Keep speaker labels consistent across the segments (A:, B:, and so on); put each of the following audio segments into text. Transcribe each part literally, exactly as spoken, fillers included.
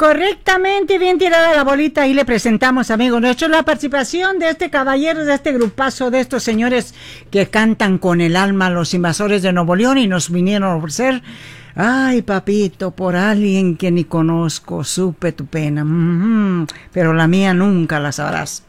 A: Correctamente, bien tirada la bolita. Ahí le presentamos, amigos nuestros, la participación de este caballero, de este grupazo, de estos señores que cantan con el alma, los Invasores de Nuevo León, y nos vinieron a ofrecer: ay, papito, por alguien que ni conozco, supe tu pena, mm-hmm, pero la mía nunca la sabrás.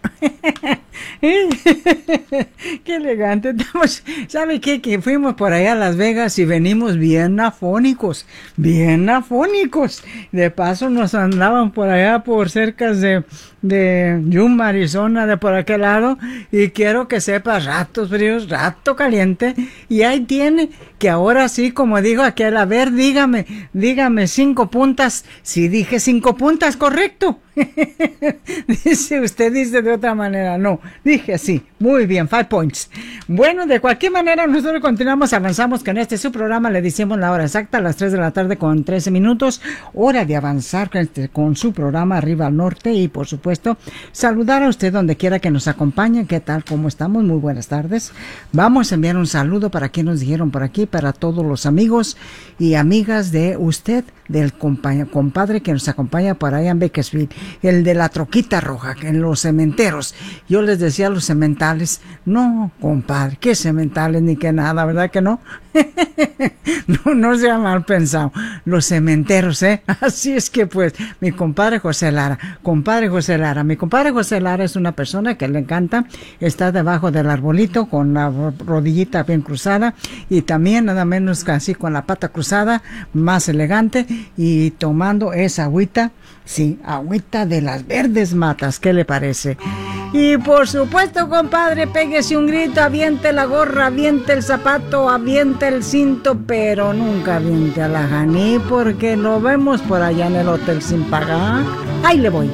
A: Qué elegante. Estamos, ¿sabe qué? Que fuimos por allá a Las Vegas y venimos bien afónicos, bien afónicos. De paso nos andaban por allá por cerca de, de Yuma, Arizona, de por aquel lado, y quiero que sepa, ratos fríos, rato caliente, y ahí tiene que ahora sí, como digo aquel, a ver, dígame, dígame cinco puntas, si dije cinco puntas, correcto. Dice, usted dice de otra manera, no, dije así, muy bien, five points. Bueno, de cualquier manera, nosotros continuamos, avanzamos, que en este su programa le decimos la hora exacta, a las tres de la tarde con trece minutos, hora de avanzar con, este, con su programa Arriba al Norte, y por supuesto, saludar a usted donde quiera que nos acompañe. ¿Qué tal? ¿Cómo estamos? Muy buenas tardes. Vamos a enviar un saludo para quien nos dijeron por aquí, para todos los amigos y amigas de usted, del compadre que nos acompaña por allá en Bakersfield, el de la troquita roja, en los cementeros. Yo les decía a los cementales, no, compadre, qué cementales ni qué nada, ¿verdad que no? No, no sea mal pensado, los cementeros, ¿eh? Así es que pues, mi compadre José Lara, compadre José Lara, mi compadre José Lara es una persona que le encanta estar debajo del arbolito con la rodillita bien cruzada, y también nada menos casi con la pata cruzada, más elegante, y tomando esa agüita, sí, agüita de las verdes matas, ¿qué le parece? Y por supuesto, compadre, péguese un grito, aviente la gorra, aviente el zapato, aviente el cinto, pero nunca aviente a la Janí, porque lo vemos por allá en el hotel sin pagar. Ahí le voy.